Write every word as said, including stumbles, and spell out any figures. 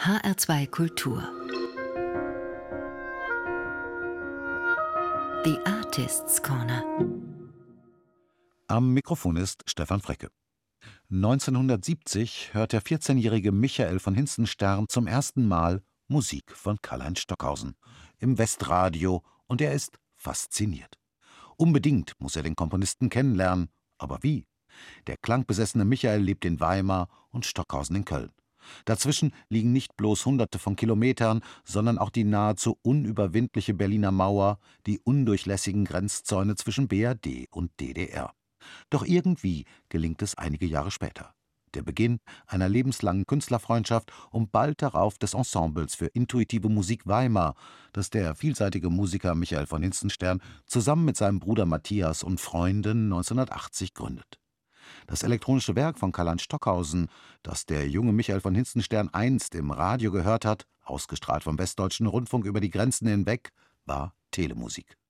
H R zwei Kultur. The Artists' Corner. Am Mikrofon ist Stefan Frecke. neunzehnhundertsiebzig hört der vierzehnjährige Michael von Hinstenstern zum ersten Mal Musik von Karlheinz Stockhausen im Westradio und er ist fasziniert. Unbedingt muss er den Komponisten kennenlernen, aber wie? Der klangbesessene Michael lebt in Weimar und Stockhausen in Köln. Dazwischen liegen nicht bloß Hunderte von Kilometern, sondern auch die nahezu unüberwindliche Berliner Mauer, die undurchlässigen Grenzzäune zwischen B R D und D D R. Doch irgendwie gelingt es einige Jahre später. Der Beginn einer lebenslangen Künstlerfreundschaft und bald darauf des Ensembles für intuitive Musik Weimar, das der vielseitige Musiker Michael von Hinstenstern zusammen mit seinem Bruder Matthias und Freunden neunzehnhundertachtzig gründet. Das elektronische Werk von Karlheinz Stockhausen, das der junge Michael von Hinstenstern einst im Radio gehört hat, ausgestrahlt vom Westdeutschen Rundfunk über die Grenzen hinweg, war Telemusik.